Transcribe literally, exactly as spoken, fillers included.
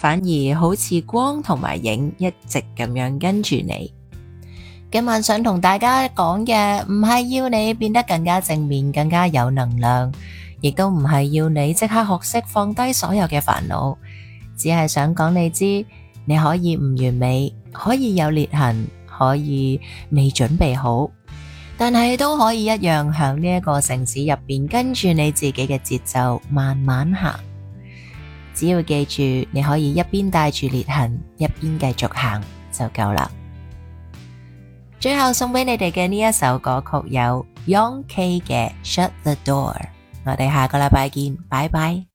反而好似光同埋影一直咁樣跟住你。今晚想同大家講嘅唔係要你變得更加正面、更加有能量，亦都唔係要你即刻學識放低所有嘅煩惱，只係想講你知，你可以唔完美，可以有裂痕，可以未準備好，但係都可以一樣響呢一個城市入邊跟住你自己嘅節奏慢慢行。只要記住，你可以一邊帶住裂痕，一邊繼續行就夠啦。最後送俾你哋嘅呢一首歌曲有 Young K 嘅 Shut the Door。我哋下個禮拜見，拜拜。